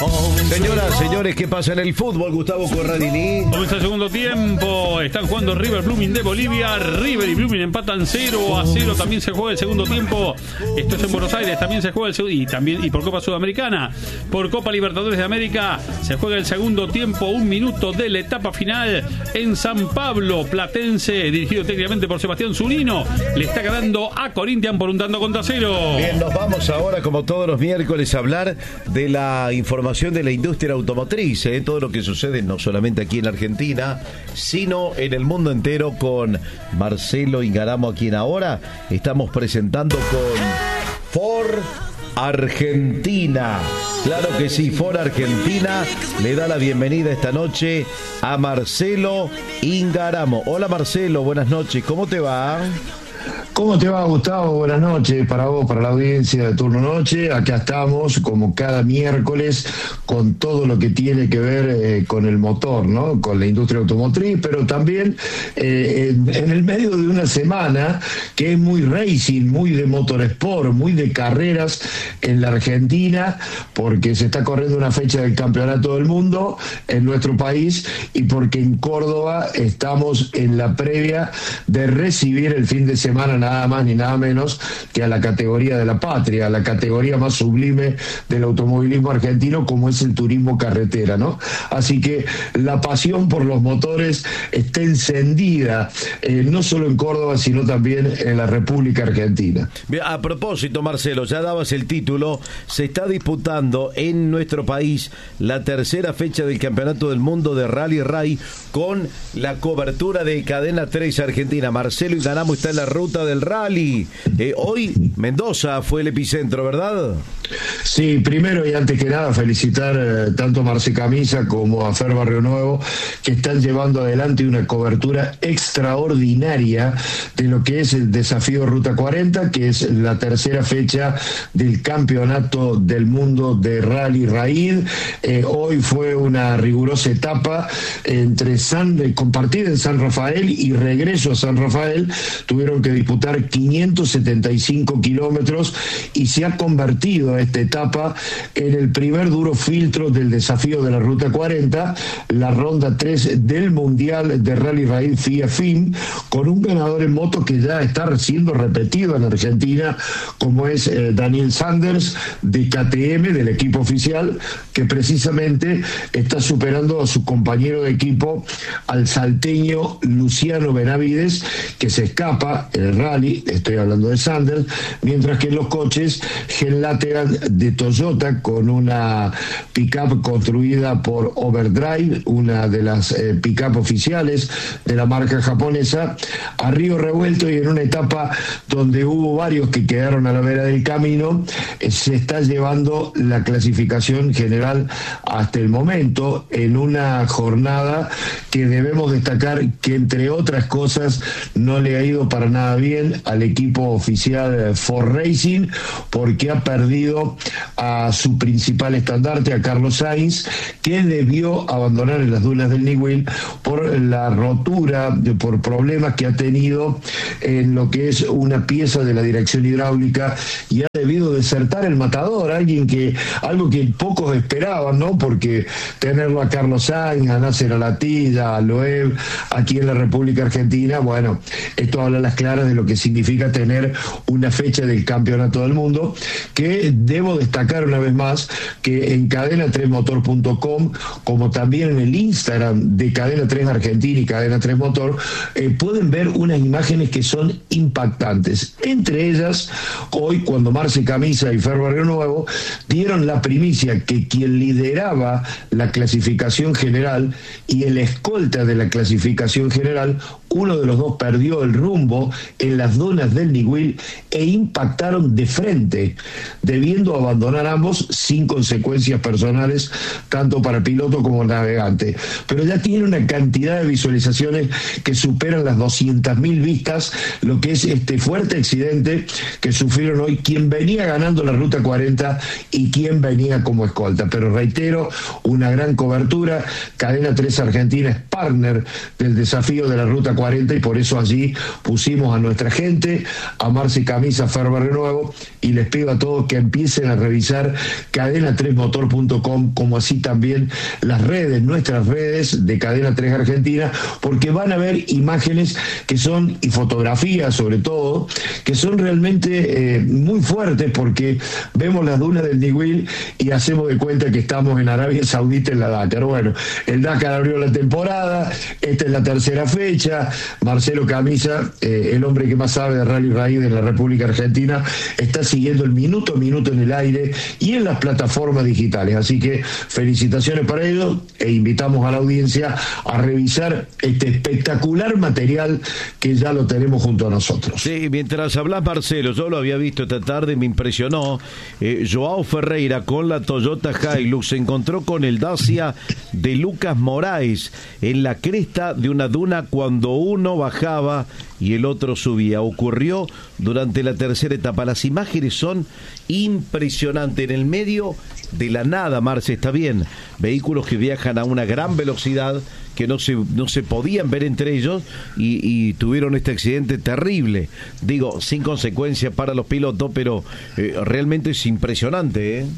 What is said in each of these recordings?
Señoras, señores, ¿qué pasa en el fútbol? Gustavo Corradini. Comienza el segundo tiempo. Están jugando River Blooming de Bolivia. River y Blooming empatan 0-0. También se juega el segundo tiempo. Esto es en Buenos Aires. También se juega el segundo. Y por Copa Sudamericana. Por Copa Libertadores de América. Se juega el segundo tiempo. 1 minuto de la etapa final. En San Pablo. Platense, dirigido técnicamente por Sebastián Zunino, le está ganando a Corinthians por 1-0. Bien, nos vamos ahora, como todos los miércoles, a hablar de la información de la industria automotriz, todo lo que sucede no solamente aquí en Argentina, sino en el mundo entero, con Marcelo Ingaramo, a quien ahora estamos presentando con Ford Argentina. Claro que sí, Ford Argentina le da la bienvenida esta noche a Marcelo Ingaramo. Hola Marcelo, buenas noches, ¿cómo te va? ¿Cómo te va, Gustavo? Buenas noches para vos, para la audiencia de Turno Noche. Acá estamos, como cada miércoles, con todo lo que tiene que ver con el motor, ¿no? Con la industria automotriz, pero también en el medio de una semana que es muy racing, muy de motorsport, muy de carreras en la Argentina, porque se está corriendo una fecha del Campeonato del Mundo en nuestro país y porque en Córdoba estamos en la previa de recibir el fin de semana nada más ni nada menos que a la categoría de la patria, a la categoría más sublime del automovilismo argentino, como es el turismo carretera, ¿no? Así que la pasión por los motores está encendida, no solo en Córdoba, sino también en la República Argentina. Bien, a propósito, Marcelo, ya dabas el título, se está disputando en nuestro país la tercera fecha del Campeonato del Mundo de Rally Ray, con la cobertura de Cadena 3 Argentina. Marcelo Ingaramo está en la ruta del rally. Hoy Mendoza fue el epicentro, ¿verdad? Sí, primero y antes que nada felicitar tanto a Marce Camisa como a Fer Barrio Nuevo, que están llevando adelante una cobertura extraordinaria de lo que es el desafío Ruta 40, que es la tercera fecha del Campeonato del Mundo de Rally Raid. Hoy fue una rigurosa etapa compartida en San Rafael y regreso a San Rafael. Tuvieron que disputar 575 kilómetros y se ha convertido esta etapa en el primer duro filtro del desafío de la Ruta 40, la ronda 3 del Mundial de Rally Raid FIA FIM, con un ganador en moto que ya está siendo repetido en Argentina, como es Daniel Sanders de KTM, del equipo oficial, que precisamente está superando a su compañero de equipo, al salteño Luciano Benavides, que se escapa en el rally, estoy hablando de Sanders, mientras que en los coches, Gelategan de Toyota, con una pick-up construida por Overdrive, una de las pick-up oficiales de la marca japonesa, a río revuelto, y en una etapa donde hubo varios que quedaron a la vera del camino, se está llevando la clasificación general hasta el momento, en una jornada que debemos destacar que, entre otras cosas, no le ha ido para nada bien al equipo oficial Ford Racing, porque ha perdido a su principal estandarte, a Carlos Sainz, que debió abandonar en las dunas del Newell por la rotura, por problemas que ha tenido en lo que es una pieza de la dirección hidráulica, y ha debido desertar el matador, algo que pocos esperaban, ¿no? Porque tenerlo a Carlos Sainz, a Nasser Al-Attiyah, a Loeb, aquí en la República Argentina, bueno, esto habla a las claras de lo que significa tener una fecha del Campeonato del Mundo, que debo destacar una vez más que en cadena3motor.com, como también en el Instagram de Cadena 3 Argentina y Cadena 3 Motor, pueden ver unas imágenes que son impactantes. Entre ellas, hoy, cuando Marce Camisa y Fer Barrio Nuevo dieron la primicia que quien lideraba la clasificación general y el escolta de la clasificación general, uno de los dos perdió el rumbo en las dunas del Newell e impactaron de frente, debiendo abandonar ambos sin consecuencias personales, tanto para piloto como navegante. Pero ya tiene una cantidad de visualizaciones que superan las 200.000 vistas, lo que es este fuerte accidente que sufrieron hoy quien venía ganando la Ruta 40 y quien venía como escolta. Pero reitero, una gran cobertura. Cadena 3 Argentina es partner del desafío de la Ruta 40. 40, y por eso allí pusimos a nuestra gente, a Marce Camisa, Fer Barrio Nuevo, y les pido a todos que empiecen a revisar cadena3motor.com, como así también las redes, nuestras redes de Cadena 3 Argentina, porque van a ver imágenes que son, y fotografías sobre todo, que son realmente muy fuertes, porque vemos las dunas del Niwil y hacemos de cuenta que estamos en Arabia Saudita en la Dakar. Bueno, el Dakar abrió la temporada, esta es la tercera fecha. Marcelo Camisa, el hombre que más sabe de Rally Raid en la República Argentina, está siguiendo el minuto a minuto en el aire y en las plataformas digitales, así que felicitaciones para ellos, e invitamos a la audiencia a revisar este espectacular material que ya lo tenemos junto a nosotros. Sí, mientras hablas, Marcelo, yo lo había visto esta tarde, me impresionó. Joao Ferreira con la Toyota Hilux se encontró con el Dacia de Lucas Moraes en la cresta de una duna cuando uno bajaba y el otro subía. Ocurrió durante la tercera etapa. Las imágenes son impresionantes. En el medio de la nada, Marce, está bien. Vehículos que viajan a una gran velocidad que no se podían ver entre ellos y tuvieron este accidente terrible. Digo, sin consecuencias para los pilotos, pero realmente es impresionante, ¿eh?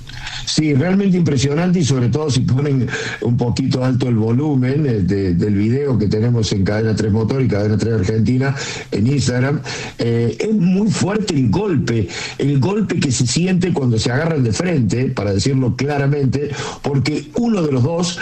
Sí, realmente impresionante, y sobre todo si ponen un poquito alto el volumen del video que tenemos en Cadena 3 Motor y Cadena 3 Argentina en Instagram. Es muy fuerte el golpe que se siente cuando se agarran de frente, para decirlo claramente, porque uno de los dos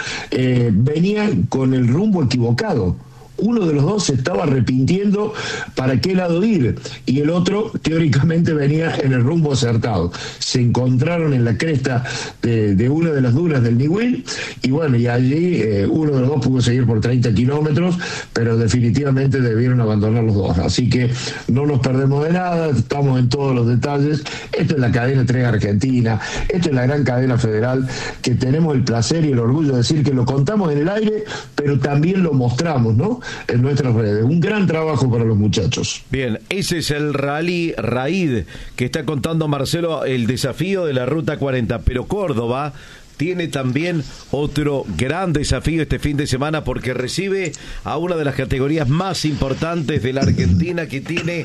venía con el rumbo equivocado. Uno de los dos se estaba arrepintiendo para qué lado ir, y el otro teóricamente venía en el rumbo acertado. Se encontraron en la cresta de una de las dunas del Niwil, y bueno, y allí uno de los dos pudo seguir por 30 kilómetros, pero definitivamente debieron abandonar los dos. Así que no nos perdemos de nada, estamos en todos los detalles. Esto es la Cadena 3 Argentina, esto es la gran cadena federal, que tenemos el placer y el orgullo de decir que lo contamos en el aire, pero también lo mostramos, ¿no?, en nuestras redes. Un gran trabajo para los muchachos. Bien, ese es el Rally Raid que está contando Marcelo, el desafío de la Ruta 40, pero Córdoba tiene también otro gran desafío este fin de semana, porque recibe a una de las categorías más importantes de la Argentina, que tiene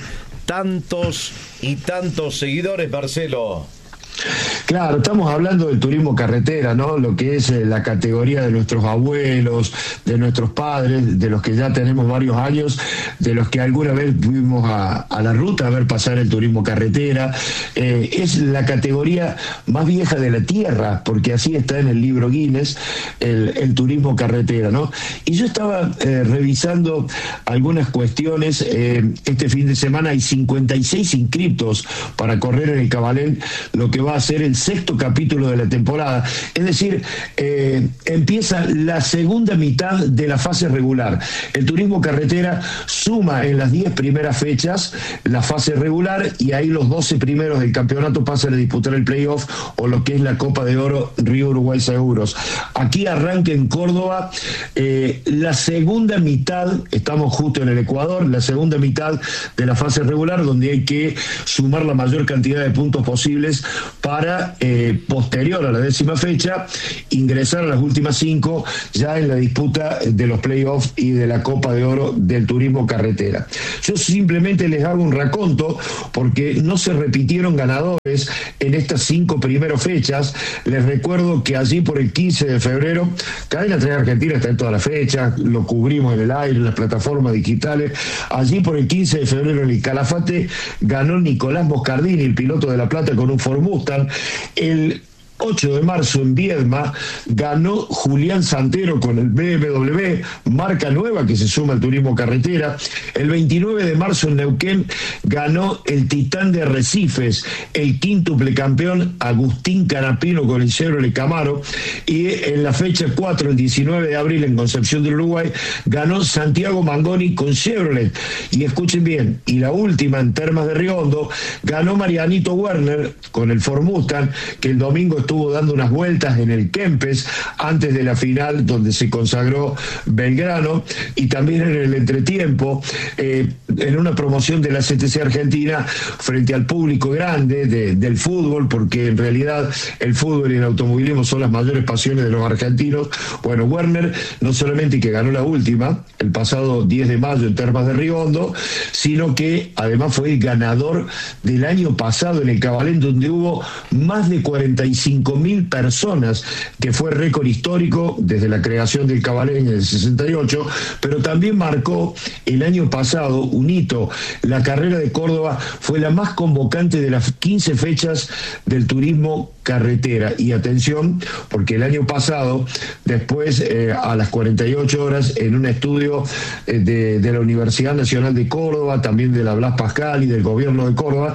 tantos y tantos seguidores, Marcelo. Claro, estamos hablando del turismo carretera, ¿no? Lo que es la categoría de nuestros abuelos, de nuestros padres, de los que ya tenemos varios años, de los que alguna vez fuimos a la ruta a ver pasar el turismo carretera. Es la categoría más vieja de la tierra, porque así está en el libro Guinness, el turismo carretera, ¿no? Y yo estaba revisando algunas cuestiones. Este fin de semana hay 56 inscriptos para correr en el Cabalén, lo que va a ser el 6º capítulo de la temporada. Es decir, empieza la segunda mitad de la fase regular. El turismo carretera suma en las 10 primeras fechas la fase regular, y ahí los 12 primeros del campeonato pasan a disputar el playoff, o lo que es la Copa de Oro Río Uruguay Seguros. Aquí arranca en Córdoba la segunda mitad, estamos justo en el Ecuador, la segunda mitad de la fase regular, donde hay que sumar la mayor cantidad de puntos posibles para posterior a la 10ª fecha ingresar a las últimas 5 ya en la disputa de los playoffs y de la Copa de Oro del turismo carretera. Yo simplemente les hago un raconto, porque no se repitieron ganadores en estas 5 primeras fechas. Les recuerdo que allí por el 15 de febrero, Cadena 3 Argentina está en todas las fechas, lo cubrimos en el aire, en las plataformas digitales. Allí por el 15 de febrero en el Calafate ganó Nicolás Moscardini, el piloto de La Plata, con un Ford Mustang. El 8 de marzo en Viedma ganó Julián Santero con el BMW, marca nueva que se suma al turismo carretera. El 29 de marzo en Neuquén ganó el Titán de Arrecifes, el quíntuple campeón Agustín Canapino con el Chevrolet Camaro. Y en la fecha 4, el 19 de abril en Concepción del Uruguay, ganó Santiago Mangoni con Chevrolet. Y escuchen bien, y la última en Termas de Riondo, ganó Marianito Werner con el Ford Mustang, que el domingo estuvo dando unas vueltas en el Kempes antes de la final donde se consagró Belgrano, y también en el entretiempo, en una promoción de la CTC Argentina frente al público grande del fútbol, porque en realidad el fútbol y el automovilismo son las mayores pasiones de los argentinos. Bueno, Werner no solamente que ganó la última el pasado 10 de mayo en Termas de Río Hondo, sino que además fue el ganador del año pasado en el Cabalén, donde hubo más de 45.000 personas, que fue récord histórico desde la creación del Cabalén en el 68, pero también marcó el año pasado un hito. La carrera de Córdoba fue la más convocante de las 15 fechas del turismo carretera. Y atención, porque el año pasado, después a las 48 horas, en un estudio de la Universidad Nacional de Córdoba, también de la Blas Pascal y del gobierno de Córdoba,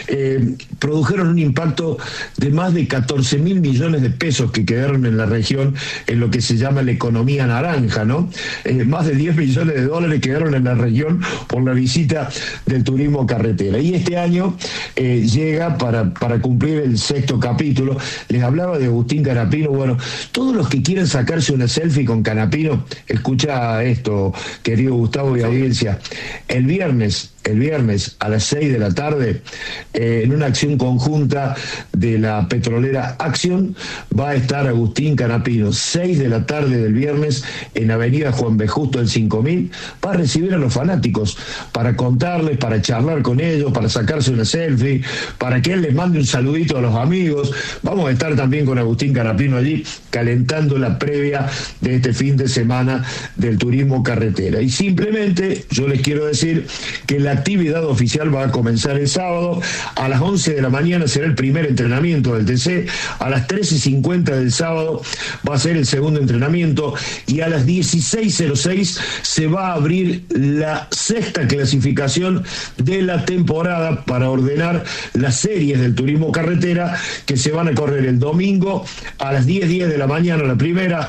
produjeron un impacto de más de 14.000 millones de pesos que quedaron en la región en lo que se llama la economía naranja, ¿no? Más de 10 millones de dólares quedaron en la región por la visita del turismo carretera. Y este año llega para cumplir el 6º capítulo. Les hablaba de Agustín Canapino. Bueno, todos los que quieran sacarse una selfie con Canapino, escucha esto, querido Gustavo y audiencia. El viernes a las 6 de la tarde, en una acción conjunta de la petrolera Acción, va a estar Agustín Canapino, 6 de la tarde del viernes, en Avenida Juan B. Justo del 5000, va a recibir a los fanáticos para contarles, para charlar con ellos, para sacarse una selfie, para que él les mande un saludito a los amigos. Vamos a estar también con Agustín Canapino allí, calentando la previa de este fin de semana del turismo carretera. Y simplemente yo les quiero decir que la actividad oficial va a comenzar el sábado. A las 11 de la mañana será el primer entrenamiento del TC, a las 13:50 del sábado va a ser el segundo entrenamiento, y a las 16:06 se va a abrir la 6ª clasificación de la temporada para ordenar las series del turismo carretera, que se van a correr el domingo a las 10:10 de la mañana la primera,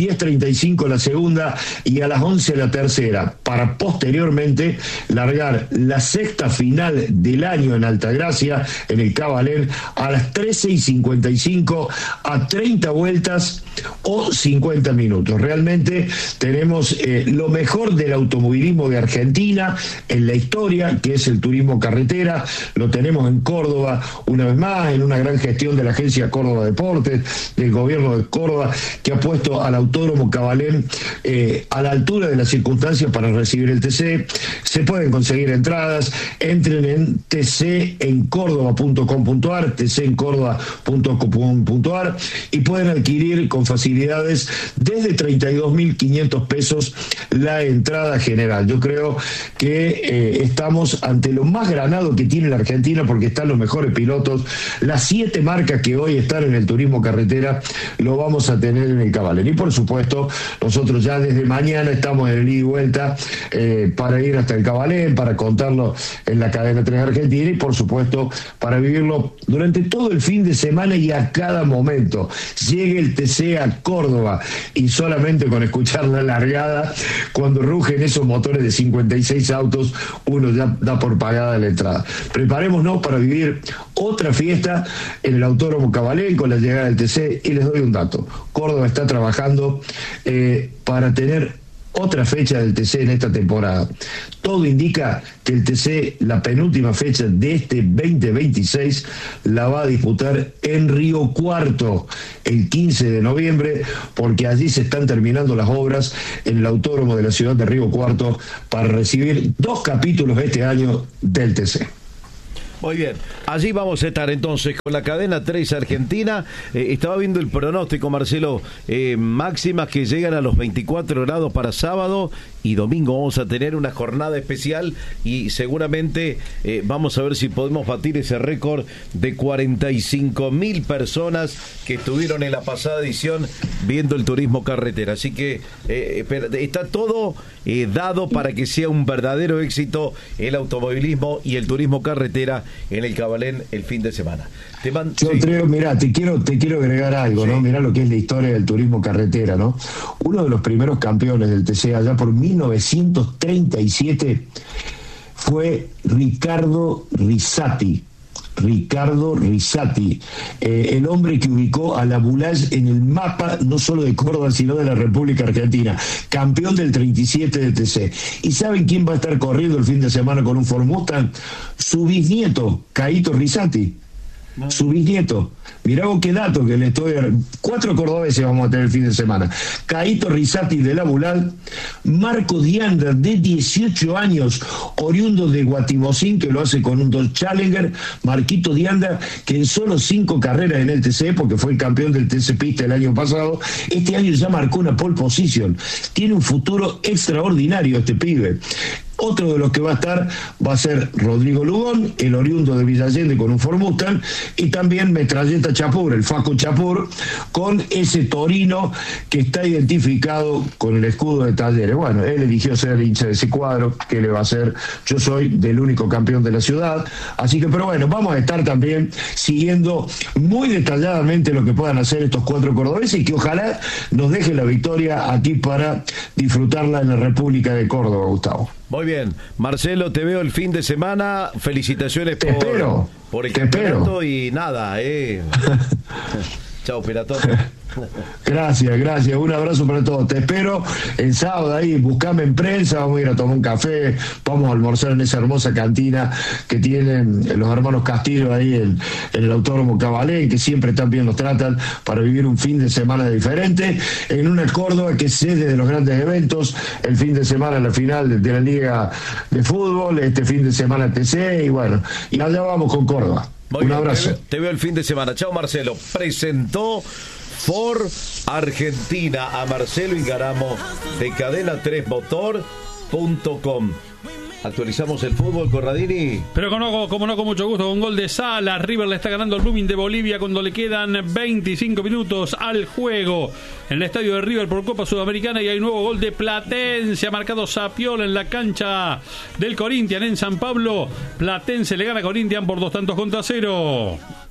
10:35 la segunda y a las 11 la tercera, para posteriormente largar la 6ª final del año en Altagracia, en el Cabalén, a las 13:55, a 30 vueltas o 50 minutos. Realmente tenemos lo mejor del automovilismo de Argentina en la historia, que es el turismo carretera. Lo tenemos en Córdoba una vez más, en una gran gestión de la agencia Córdoba Deportes, del gobierno de Córdoba, que ha puesto al Autódromo Cabalén a la altura de las circunstancias para recibir el TC. Se pueden conseguir entradas, entren en tcencórdoba.com.ar, tcencórdoba.com.ar, y pueden adquirir con facilidades desde 32.500 pesos la entrada general. Yo creo que estamos ante lo más granado que tiene la Argentina, porque están los mejores pilotos. Las 7 marcas que hoy están en el turismo carretera lo vamos a tener en el Cabalén. Y por supuesto, nosotros ya desde mañana estamos en el ida y vuelta para ir hasta el Cabalén, para contarlo en la cadena 3 Argentina, y por supuesto para vivirlo durante todo el fin de semana y a cada momento. Llegue el TC a Córdoba y solamente con escuchar la largada, cuando rugen esos motores de 56 autos, uno ya da por pagada la entrada. Preparémonos para vivir otra fiesta en el Autódromo Cabalén con la llegada del TC. Y les doy un dato: Córdoba está trabajando para tener otra fecha del TC en esta temporada. Todo indica que el TC, la penúltima fecha de este 2026, la va a disputar en Río Cuarto el 15 de noviembre, porque allí se están terminando las obras en el autódromo de la ciudad de Río Cuarto para recibir 2 capítulos este año del TC. Muy bien, allí vamos a estar entonces con la cadena 3 Argentina. Estaba viendo el pronóstico, Marcelo, máximas que llegan a los 24 grados para sábado y domingo. Vamos a tener una jornada especial y seguramente vamos a ver si podemos batir ese récord de 45.000 personas que estuvieron en la pasada edición viendo el turismo carretera. Así que está todo dado para que sea un verdadero éxito el automovilismo y el turismo carretera en el Cabalén el fin de semana. Yo creo, mirá, te quiero agregar algo, sí, ¿no? Mirá lo que es la historia del turismo carretera, ¿no? Uno de los primeros campeones del TC allá por 1937 fue Ricardo Risati. Ricardo Rizzati, el hombre que ubicó a la Boulage en el mapa no solo de Córdoba, sino de la República Argentina, campeón del 37 de TC. ¿Y saben quién va a estar corriendo el fin de semana con un Ford Mustang? Su bisnieto, Caíto Rizzati. Su bisnieto. Mirá vos qué dato que le estoy... 4 cordobeses vamos a tener el fin de semana. Caíto Rizzati de la Bulal, Marco Dianda de 18 años, oriundo de Guatimocín, que lo hace con un Dodge Challenger. Marquito Dianda, que en solo 5 carreras en el TC, porque fue el campeón del TC Pista el año pasado, este año ya marcó una pole position. Tiene un futuro extraordinario este pibe. Otro de los que va a estar va a ser Rodrigo Lugón, el oriundo de Villa Allende con un Ford Mustang, y también Metralleta Chapur, el Facu Chapur, con ese Torino que está identificado con el escudo de Talleres. Bueno, él eligió ser hincha de ese cuadro, ¿qué le va a hacer? Yo soy del único campeón de la ciudad, así que, pero bueno, vamos a estar también siguiendo muy detalladamente lo que puedan hacer estos 4 cordobeses y que ojalá nos dejen la victoria aquí para disfrutarla en la República de Córdoba, Gustavo. Muy bien, Marcelo, te veo el fin de semana. Felicitaciones por el campeonato y nada, Chao, Piratón. Gracias, un abrazo para todos. Te espero el sábado ahí, buscame en prensa, vamos a ir a tomar un café, vamos a almorzar en esa hermosa cantina que tienen los hermanos Castillo ahí en el Autódromo Cabalén, que siempre tan bien nos tratan para vivir un fin de semana diferente, en una Córdoba que es sede de los grandes eventos, el fin de semana la final de la Liga de Fútbol, este fin de semana TC, y bueno, y allá vamos con Córdoba. Un abrazo. Te veo el fin de semana. Chao, Marcelo. Presentó Ford Argentina a Marcelo Ingaramo de cadena3motor.com. Actualizamos el fútbol, Corradini. Pero como no, con mucho gusto, con gol de Salas. River le está ganando al Blooming de Bolivia cuando le quedan 25 minutos al juego en el estadio de River por Copa Sudamericana, y hay nuevo gol de Platense. Ha marcado Sapiola en la cancha del Corinthians en San Pablo. Platense le gana a Corinthians por 2-0.